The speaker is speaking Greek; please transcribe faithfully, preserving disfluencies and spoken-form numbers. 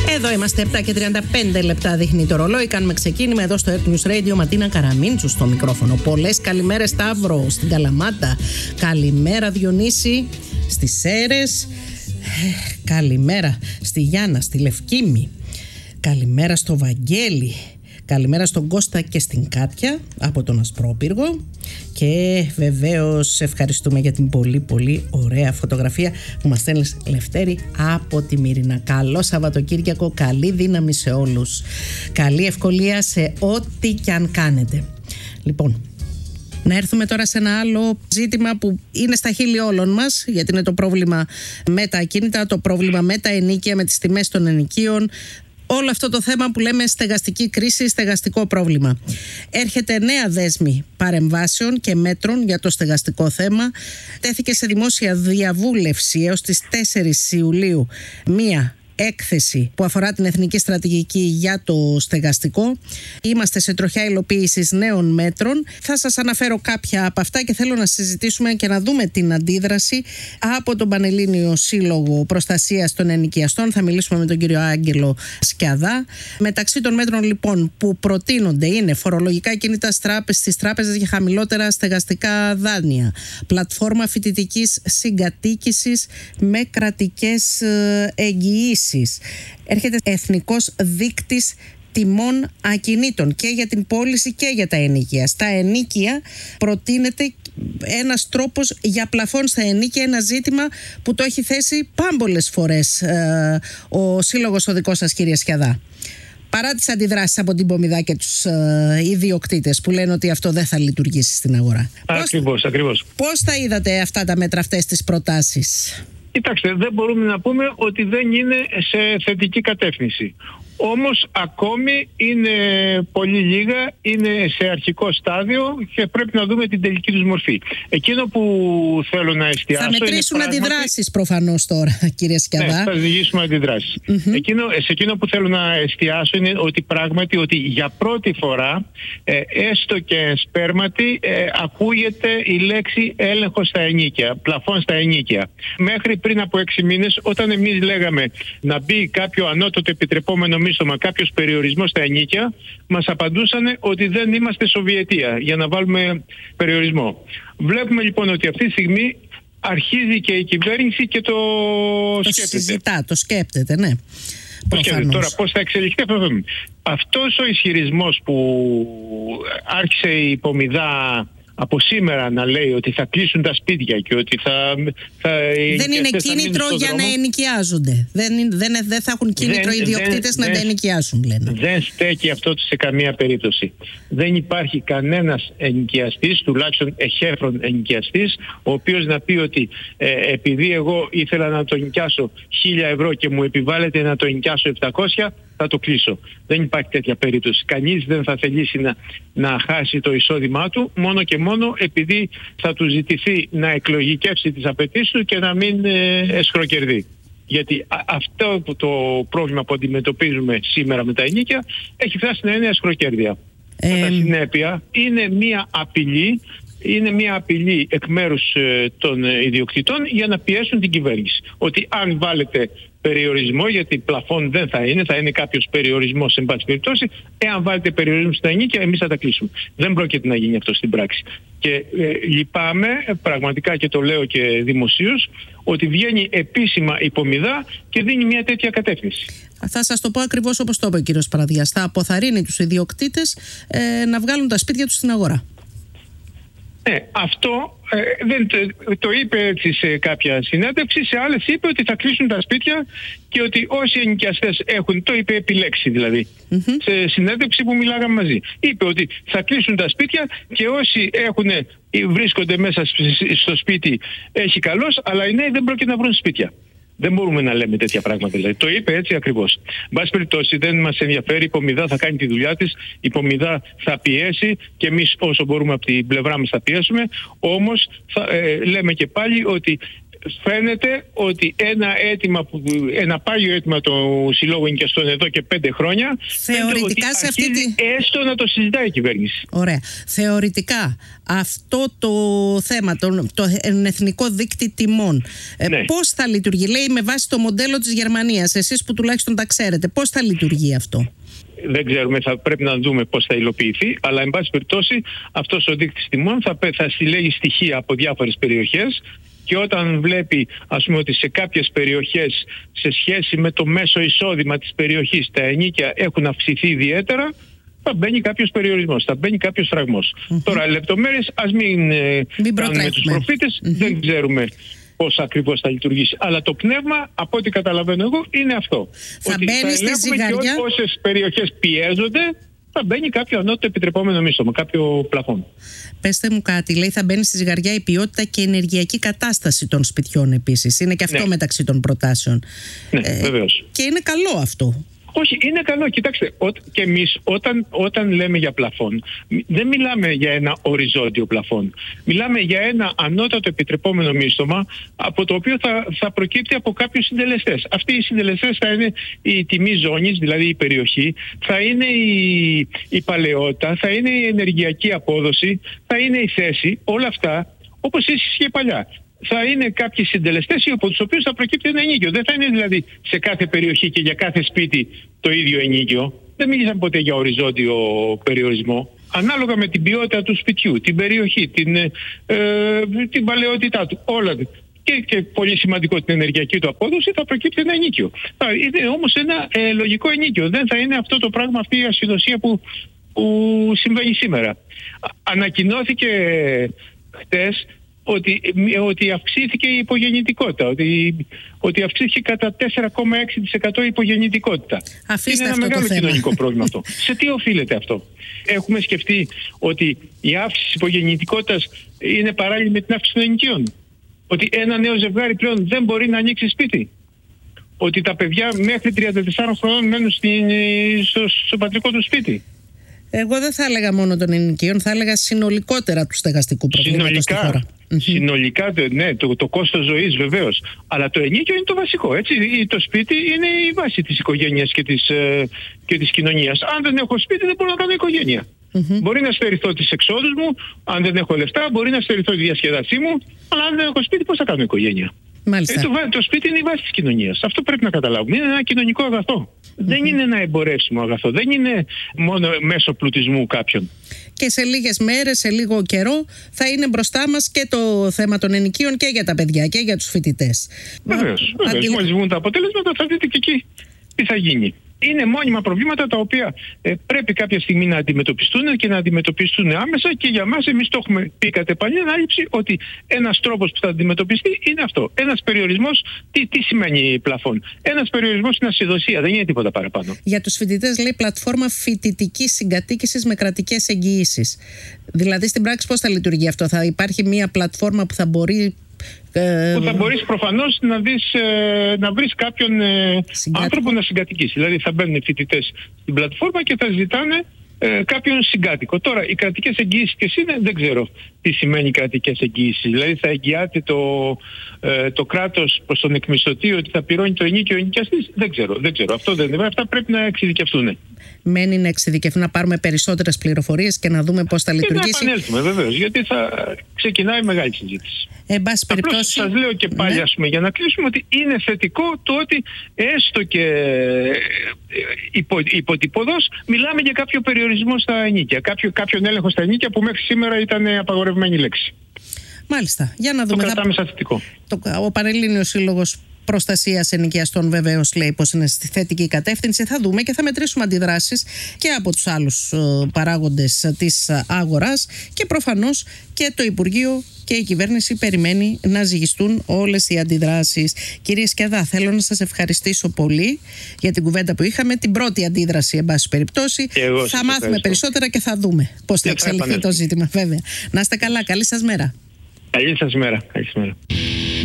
Εδώ είμαστε, επτά και τριάντα πέντε λεπτά δείχνει το ρολόι. Κάνουμε ξεκίνημα εδώ στο Earth News Radio. Ματίνα Καραμίντσου στο μικρόφωνο. Πολλές καλημέρες Σταύρο στην Καλαμάτα. Καλημέρα Διονύση στις Σέρρες. Καλημέρα στη Γιάννα, στη Λευκήμη. Καλημέρα στο Βαγγέλη. Καλημέρα στον Κώστα και στην Κάτια από τον Ασπρόπυργο. Και βεβαίως ευχαριστούμε για την πολύ πολύ ωραία φωτογραφία που μας στέλνεις, Λευτέρη, από τη Μύρινα. Καλό Σαββατοκύριακο, καλή δύναμη σε όλους. Καλή ευκολία σε ό,τι κι αν κάνετε. Λοιπόν, να έρθουμε τώρα σε ένα άλλο ζήτημα που είναι στα χείλη όλων μας, γιατί είναι το πρόβλημα με τα ακίνητα, το πρόβλημα με τα ενοίκια, με τις τιμές των ενοικίων. Όλο αυτό το θέμα που λέμε στεγαστική κρίση, στεγαστικό πρόβλημα. Έρχεται νέα δέσμη παρεμβάσεων και μέτρων για το στεγαστικό θέμα. Τέθηκε σε δημόσια διαβούλευση έως τις τέσσερις Ιουλίου μία έκθεση που αφορά την εθνική στρατηγική για το στεγαστικό. Είμαστε σε τροχιά υλοποίησης νέων μέτρων. Θα σας αναφέρω κάποια από αυτά και θέλω να συζητήσουμε και να δούμε την αντίδραση από τον Πανελλήνιο Σύλλογο Προστασίας των Ενοικιαστών. Θα μιλήσουμε με τον κύριο Άγγελο Σκιαδά. Μεταξύ των μέτρων λοιπόν που προτείνονται είναι φορολογικά κίνητα στις τράπεζες για χαμηλότερα στεγαστικά δάνεια, πλατφόρμα φοιτητικής συγκατοίκησης με κρατικές εγγυήσεις. Έρχεται εθνικός δείκτης τιμών ακινήτων και για την πώληση και για τα ενοίκια. Στα ενοίκια προτείνεται ένας τρόπος για πλαφόν στα ενοίκια, ένα ζήτημα που το έχει θέσει πάμπολες φορές ε, ο σύλλογος ο δικός σας, κύριε Σκιαδά. Παρά τις αντιδράσεις από την Πομιδά και τους ε, ιδιοκτήτες που λένε ότι αυτό δεν θα λειτουργήσει στην αγορά. Ακριβώς, πώς, ακριβώς. Πώς θα είδατε αυτά τα μέτρα, αυτές τις προτάσεις? Κοιτάξτε, δεν μπορούμε να πούμε ότι δεν είναι σε θετική κατεύθυνση. Όμως ακόμη είναι πολύ λίγα, είναι σε αρχικό στάδιο και πρέπει να δούμε την τελική τους μορφή. Εκείνο που θέλω να εστιάσω... Θα μετρήσουν είναι αντιδράσεις πράγματι... προφανώς τώρα, κύριε Σκιαδά. Ναι, θα ζυγίσουμε αντιδράσεις. Mm-hmm. Εκείνο, σε εκείνο που θέλω να εστιάσω είναι ότι πράγματι ότι για πρώτη φορά, ε, έστω και σπέρματι, ε, ακούγεται η λέξη έλεγχο στα ενοίκια, πλαφόν στα ενοίκια. Μέχρι πριν από έξι μήνες, όταν εμείς λέγαμε να μπει κάποιο ανώτατο επιτρεπόμενο μίσθωμα, κάποιος περιορισμός στα ενοίκια, μας απαντούσαν ότι δεν είμαστε Σοβιετία για να βάλουμε περιορισμό. Βλέπουμε λοιπόν ότι αυτή τη στιγμή αρχίζει και η κυβέρνηση και το, το σκέπτεται. Συζητά, το σκέπτεται, ναι. Το σκέπτεται. Τώρα πώς θα εξελιχθεί αυτό? Αυτός ο ισχυρισμός που άρχισε η Πομιδά από σήμερα να λέει ότι θα κλείσουν τα σπίτια και ότι θα... θα δεν είναι κίνητρο για δρόμο. Να ενοικιάζονται. Δεν, δεν, δεν θα έχουν κίνητρο οι ιδιοκτήτες να δεν, τα ενοικιάσουν, λένε. Δεν στέκει αυτό σε καμία περίπτωση. Δεν υπάρχει κανένας ενοικιαστής, τουλάχιστον εχέφρον ενοικιαστής, ο οποίος να πει ότι ε, επειδή εγώ ήθελα να το ενοικιάσω χίλια ευρώ και μου επιβάλλεται να το ενοικιάσω επτακόσια, θα το κλείσω. Δεν υπάρχει τέτοια περίπτωση. Κανείς δεν θα θελήσει να, να χάσει το εισόδημά του μόνο και μόνο επειδή θα του ζητηθεί να εκλογικεύσει τις απαιτήσεις του και να μην ε, εσχροκερδεί. Γιατί α, αυτό το πρόβλημα που αντιμετωπίζουμε σήμερα με τα ενοίκια έχει φτάσει να είναι εσχροκέρδεια. Ε... Κατά συνέπεια είναι μία απειλή είναι μια απειλή εκ μέρους ε, των ε, ιδιοκτητών για να πιέσουν την κυβέρνηση. Ότι αν βάλετε περιορισμό, γιατί πλαφόν δεν θα είναι, θα είναι κάποιος περιορισμός σε πάση περιπτώσει, εάν βάλετε περιορισμό στα ενοίκια, εμείς θα τα κλείσουμε. Δεν πρόκειται να γίνει αυτό στην πράξη. Και ε, λυπάμαι, πραγματικά και το λέω και δημοσίως, ότι βγαίνει επίσημα η Πομιδά και δίνει μια τέτοια κατεύθυνση. Θα σας το πω ακριβώς όπως το είπε ο κύριος Παραδιάς. Θα αποθαρρύνει τους ιδιοκτήτες ε, να βγάλουν τα σπίτια τους στην αγορά. Ναι, αυτό ε, δεν το, το είπε έτσι σε κάποια συνέντευξη, σε άλλες είπε ότι θα κλείσουν τα σπίτια και ότι όσοι ενοικιαστές έχουν, το είπε επιλέξει δηλαδή, mm-hmm. σε συνέντευξη που μιλάγαμε μαζί. Είπε ότι θα κλείσουν τα σπίτια και όσοι έχουν, βρίσκονται μέσα στο σπίτι έχει καλώς, αλλά οι νέοι δεν πρόκειται να βρουν σπίτια. Δεν μπορούμε να λέμε τέτοια πράγματα. Δηλαδή. Το είπε έτσι ακριβώς. Εν πάση περιπτώσει, δεν μας ενδιαφέρει. Η Πομιδά θα κάνει τη δουλειά της. Η Πομιδά θα πιέσει και εμείς όσο μπορούμε από την πλευρά μας θα πιέσουμε. Όμως θα, ε, λέμε και πάλι ότι φαίνεται ότι ένα αίτημα, που, ένα πάγιο αίτημα του Συλλόγου Ενοικιαστών εδώ και πέντε χρόνια, θεωρητικά σε αυτή τη... έστω να το συζητάει η κυβέρνηση. Ωραία. Θεωρητικά αυτό το θέμα, το, το εθνικό δίκτυ τιμών, ναι. ε, πώς θα λειτουργεί? Λέει με βάση το μοντέλο της Γερμανίας, εσείς που τουλάχιστον τα ξέρετε, πώς θα λειτουργεί αυτό? Δεν ξέρουμε, θα πρέπει να δούμε πώς θα υλοποιηθεί, αλλά εν πάση περιπτώσει αυτός ο δείκτης τιμών θα, θα συλλέγει στοιχεία από διάφορες περιοχές και όταν βλέπει, ας πούμε, ότι σε κάποιες περιοχές σε σχέση με το μέσο εισόδημα της περιοχής τα ενοίκια έχουν αυξηθεί ιδιαίτερα, θα μπαίνει κάποιος περιορισμός, θα μπαίνει κάποιος φραγμός. Mm-hmm. Τώρα λεπτομέρειες ας μην, μην κάνουμε τους προφήτες, mm-hmm. δεν ξέρουμε πώς ακριβώς θα λειτουργήσει. Αλλά το πνεύμα, από ό,τι καταλαβαίνω εγώ, είναι αυτό. Θα ότι μπαίνει θα στη ζυγαριά. Και όσες περιοχές πιέζονται, θα μπαίνει κάποιο ανώτατο επιτρεπόμενο μίσθωμα, κάποιο πλαφόν. Πέστε μου κάτι, λέει, θα μπαίνει στη ζυγαριά η ποιότητα και η ενεργειακή κατάσταση των σπιτιών επίσης. Είναι και αυτό, ναι, μεταξύ των προτάσεων. Ναι, ε, βεβαίως. Και είναι καλό αυτό. Όχι, είναι καλό. Κοιτάξτε, ό, και εμείς όταν, όταν λέμε για πλαφόν, δεν μιλάμε για ένα οριζόντιο πλαφόν. Μιλάμε για ένα ανώτατο επιτρεπόμενο μίσθωμα, από το οποίο θα, θα προκύπτει από κάποιους συντελεστές. Αυτοί οι συντελεστές θα είναι η τιμή ζώνης, δηλαδή η περιοχή, θα είναι η, η παλαιότητα, θα είναι η ενεργειακή απόδοση, θα είναι η θέση, όλα αυτά, όπως ίσχυε παλιά. Θα είναι κάποιοι συντελεστές από τους οποίους θα προκύπτει ένα ενοίκιο. Δεν θα είναι δηλαδή σε κάθε περιοχή και για κάθε σπίτι το ίδιο ενοίκιο. Δεν μίλησαμε ποτέ για οριζόντιο περιορισμό. Ανάλογα με την ποιότητα του σπιτιού, την περιοχή, την, ε, την παλαιότητά του, όλα. Και, και πολύ σημαντικό την ενεργειακή του απόδοση, θα προκύπτει ένα ενοίκιο. Θα είναι όμως ένα ε, λογικό ενοίκιο. Δεν θα είναι αυτό το πράγμα, αυτή η ασυνοσία που, που συμβαίνει σήμερα. Ανακοινώθηκε χτες Ότι, ότι αυξήθηκε η υπογεννητικότητα, ότι, ότι αυξήθηκε κατά τέσσερα κόμμα έξι τοις εκατό η υπογεννητικότητα. Αφήστε είναι ένα μεγάλο κοινωνικό πρόβλημα αυτό. Σε τι οφείλεται αυτό? Έχουμε σκεφτεί ότι η αύξηση της υπογεννητικότητας είναι παράλληλη με την αύξηση των ενοικίων? Ότι ένα νέο ζευγάρι πλέον δεν μπορεί να ανοίξει σπίτι? Ότι τα παιδιά μέχρι τριάντα τεσσάρων χρονών μένουν στην, στο, στο πατρικό του σπίτι? Εγώ δεν θα έλεγα μόνο των ενοικίων, θα έλεγα συνολικότερα του στεγαστικού προβλήματος στη χώρα. Συνολικά, ναι, το, το κόστος ζωής βεβαίως. Αλλά το ενοίκιο είναι το βασικό. Έτσι. Το σπίτι είναι η βάση της οικογένειας και της, ε, και της κοινωνίας. Αν δεν έχω σπίτι, δεν μπορώ να κάνω οικογένεια. Mm-hmm. Μπορεί να στερηθώ τις εξόδους μου, αν δεν έχω λεφτά, μπορεί να στερηθώ τη διασκέδασή μου, αλλά αν δεν έχω σπίτι, πώς θα κάνω οικογένεια? Ε, το, το σπίτι είναι η βάση της κοινωνίας. Αυτό πρέπει να καταλάβουμε. Είναι ένα κοινωνικό αγαθό. Mm-hmm. Δεν είναι ένα εμπορεύσιμο αγαθό. Δεν είναι μόνο μέσω πλουτισμού κάποιον. Και σε λίγες μέρες, σε λίγο καιρό, θα είναι μπροστά μας και το θέμα των ενοικίων και για τα παιδιά και για τους φοιτητές. Βεβαίως. Αντιλ... Μόλις βγουν τα αποτέλεσματα, θα δείτε και εκεί τι θα γίνει. Είναι μόνιμα προβλήματα τα οποία ε, πρέπει κάποια στιγμή να αντιμετωπιστούν και να αντιμετωπιστούν άμεσα, και για μας, εμείς το έχουμε πει κατ' επανάληψη, ότι ένας τρόπος που θα αντιμετωπιστεί είναι αυτό. Ένας περιορισμός, τι, τι σημαίνει πλαφόν? Ένας περιορισμός είναι ασυδοσία, δεν είναι τίποτα παραπάνω. Για τους φοιτητές, λέει, πλατφόρμα φοιτητικής συγκατοίκησης με κρατικές εγγυήσεις. Δηλαδή στην πράξη πώς θα λειτουργεί αυτό? Θα υπάρχει μια πλατφόρμα που θα μπορεί... που θα μπορείς προφανώς να, δεις, ε, να βρεις κάποιον ε, άνθρωπο να συγκατοικήσει. Δηλαδή θα μπαίνουν φοιτητές στην πλατφόρμα και θα ζητάνε ε, κάποιον συγκάτοικο. Τώρα, οι κρατικές εγγυήσεις και είναι, δεν ξέρω τι σημαίνει κρατικές εγγυήσεις. Δηλαδή θα εγγυάται το, ε, το κράτος προς τον εκμισθωτή ότι θα πληρώνει το ενοίκιο ενοικιαστής. Δεν ξέρω, δεν ξέρω. Αυτό δεν είναι. Αυτά πρέπει να εξειδικευτούν. Μένει να εξειδικευτούν, να πάρουμε περισσότερες πληροφορίες και να δούμε πώς θα λειτουργήσει. Και να επανέλθουμε βεβαίως, γιατί θα ξεκινάει μεγάλη συζήτηση. Εν πάση περιπτώσει, σας λέω και πάλι, ναι, ας πούμε, για να κλείσουμε, ότι είναι θετικό το ότι έστω και υπο, υποτυπωδώς μιλάμε για κάποιο περιορισμό στα ενοίκια, κάποιο, κάποιον έλεγχο στα ενοίκια που μέχρι σήμερα ήταν απαγορευμένη λέξη. Μάλιστα. Για να δούμε. Το κρατάμε σαν θετικό. Το, ο Πανελλήνιος Σύλλογος Προστασίας Ενοικιαστών βεβαίως λέει πως είναι στη θετική κατεύθυνση. Θα δούμε και θα μετρήσουμε αντιδράσεις και από τους άλλους παράγοντες της αγοράς, και προφανώς και το Υπουργείο και η κυβέρνηση περιμένει να ζυγιστούν όλες οι αντιδράσεις. Κύριε Σκιαδά, θέλω να σας ευχαριστήσω πολύ για την κουβέντα που είχαμε. Την πρώτη αντίδραση, εν πάση περιπτώσει. Θα μάθουμε περισσότερα και θα δούμε πώς θα εξελιχθεί το ζήτημα, βέβαια. Να είστε καλά. Καλή σας μέρα. Καλή σας μέρα. Καλή σας μέρα.